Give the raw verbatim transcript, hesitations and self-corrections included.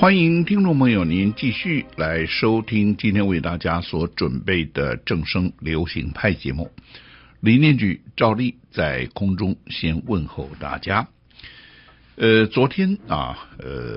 欢迎听众朋友您继续来收听今天为大家所准备的正声流行派节目。李念举照例在空中先问候大家。呃，昨天啊，呃，